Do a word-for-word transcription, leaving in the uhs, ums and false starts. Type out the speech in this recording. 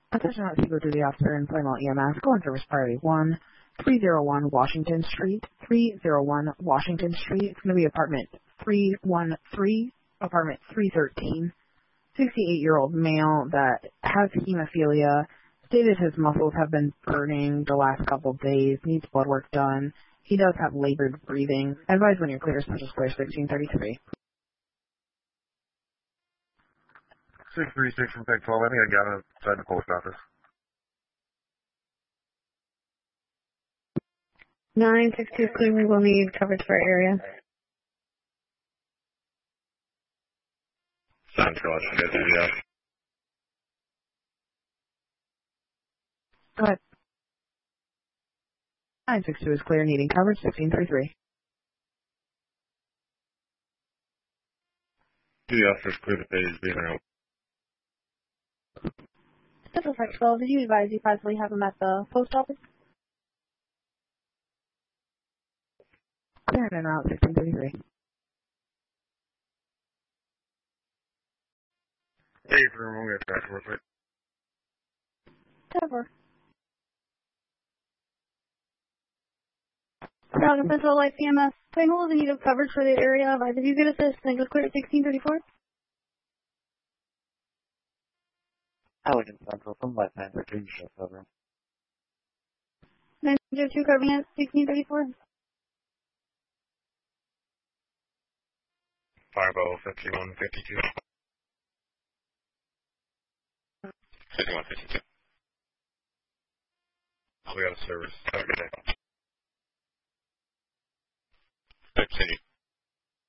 Attention out Seago Duty Officer and Plymouth E M S, go on service priority one, three oh one Washington Street, three oh one Washington Street. It's going to be apartment three one three, apartment three thirteen. sixty-eight-year-old male that has hemophilia, stated his muscles have been burning the last couple of days, needs blood work done. He does have labored breathing. Advise when you're clear, Special Square sixteen thirty-three. six three six from Tech twelve, I think I got him inside the post office. nine six two clear, we will need coverage for our area. Sounds good, yeah. Go ahead. nine six two is clear, needing coverage, sixteen thirty-three. Duty officers clear the page, being out. Special Tech twelve, did you advise you possibly have him at the post office? Clear and out, sixteen thirty-three. Hey, for I'm going to track real quick. Cover. Falcon Central Light C M S. Twin holes in need of coverage for the area. Advise if you could assist, then go clear at sixteen thirty-four. Falcon Central from West End, return to shift over. nine zero two covering at sixteen thirty-four. Fireball fifty-one fifty-two. fifty-one fifty-two. We got a service. Have a good day.